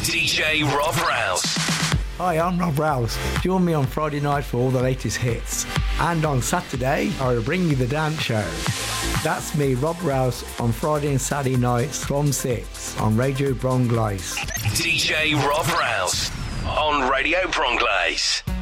DJ Rob Rouse. Hi, I'm Rob Rouse. Join me on Friday night for all the latest hits. And on Saturday, I will bring you the dance show. That's me, Rob Rouse, on Friday and Saturday nights from 6 on Radio Bronglace. DJ Rob Rouse on Radio Bronglace.